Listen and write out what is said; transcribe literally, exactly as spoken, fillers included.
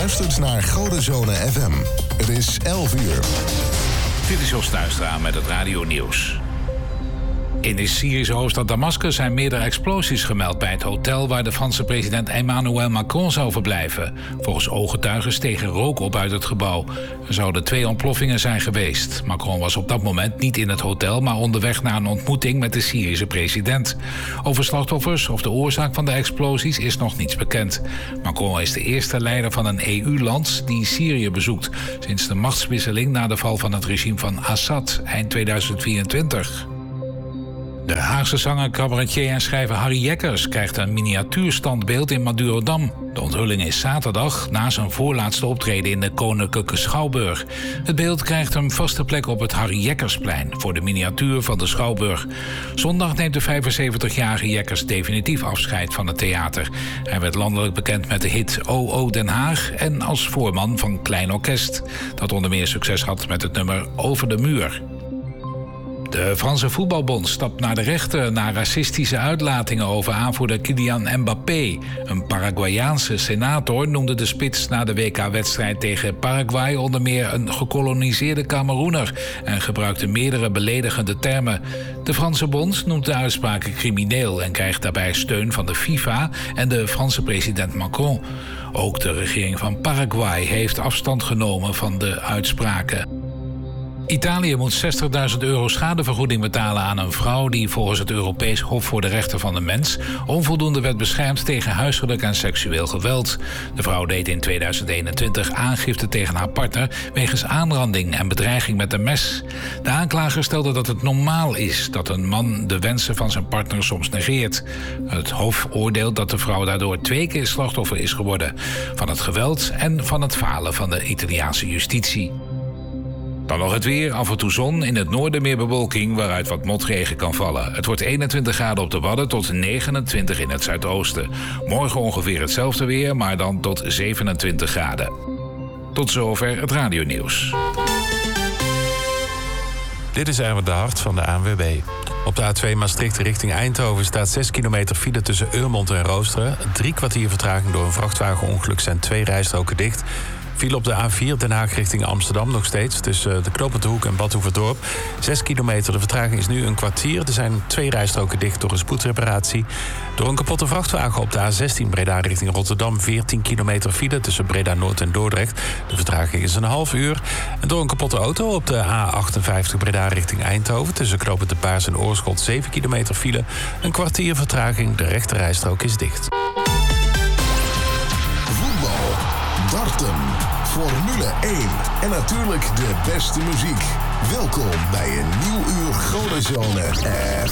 luistert naar Godenzone F M. Het is elf uur. Dit is Jos Tuistra met het Radio Nieuws. In de Syrische hoofdstad Damascus zijn meerdere explosies gemeld bij het hotel waar de Franse president Emmanuel Macron zou verblijven. Volgens ooggetuigen steeg er rook op uit het gebouw. Er zouden twee ontploffingen zijn geweest. Macron was op dat moment niet in het hotel, maar onderweg naar een ontmoeting met de Syrische president. Over slachtoffers of de oorzaak van de explosies is nog niets bekend. Macron is de eerste leider van een E U-land die Syrië bezoekt sinds de machtswisseling na de val van het regime van Assad eind tweeduizend vierentwintig. De Haagse zanger, cabaretier en schrijver Harry Jekkers krijgt een miniatuurstandbeeld in Madurodam. De onthulling is zaterdag na zijn voorlaatste optreden in de Koninklijke Schouwburg. Het beeld krijgt een vaste plek op het Harry Jekkersplein voor de miniatuur van de Schouwburg. Zondag neemt de vijfenzeventigjarige Jekkers definitief afscheid van het theater. Hij werd landelijk bekend met de hit O O Den Haag en als voorman van Klein Orkest, dat onder meer succes had met het nummer Over de Muur. De Franse voetbalbond stapt naar de rechter na racistische uitlatingen over aanvoerder Kylian Mbappé. Een Paraguayaanse senator noemde de spits na de W K-wedstrijd tegen Paraguay onder meer een gekoloniseerde Kameroener en gebruikte meerdere beledigende termen. De Franse bond noemt de uitspraken crimineel en krijgt daarbij steun van de FIFA en de Franse president Macron. Ook de regering van Paraguay heeft afstand genomen van de uitspraken. Italië moet zestigduizend euro schadevergoeding betalen aan een vrouw die volgens het Europees Hof voor de Rechten van de Mens onvoldoende werd beschermd tegen huiselijk en seksueel geweld. De vrouw deed in tweeduizend eenentwintig aangifte tegen haar partner wegens aanranding en bedreiging met een mes. De aanklager stelde dat het normaal is dat een man de wensen van zijn partner soms negeert. Het Hof oordeelt dat de vrouw daardoor twee keer slachtoffer is geworden van het geweld en van het falen van de Italiaanse justitie. Dan nog het weer, af en toe zon, in het noorden meer bewolking waaruit wat motregen kan vallen. Het wordt eenentwintig graden op de Wadden tot negenentwintig in het zuidoosten. Morgen ongeveer hetzelfde weer, maar dan tot zevenentwintig graden. Tot zover het radionieuws. Dit is Erwin de Hart van de A N W B. Op de A twee Maastricht richting Eindhoven staat zes kilometer file tussen Eurmond en Roosteren. Drie kwartier vertraging door een vrachtwagenongeluk zijn twee rijstroken dicht. Viel op de A vier Den Haag richting Amsterdam nog steeds tussen de Knopende Hoek en Bad Hoeverdorp. Zes kilometer, de vertraging is nu een kwartier. Er zijn twee rijstroken dicht door een spoedreparatie. Door een kapotte vrachtwagen op de A zestien Breda richting Rotterdam veertien kilometer file tussen Breda Noord en Dordrecht. De vertraging is een half uur. En door een kapotte auto op de A achtenvijftig Breda richting Eindhoven tussen Knopende Paars en Oorschot zeven kilometer file. Een kwartier vertraging, de rechte rijstrook is dicht. Voetbal, darten, Formule één en natuurlijk de beste muziek. Welkom bij een nieuw uur Godenzone F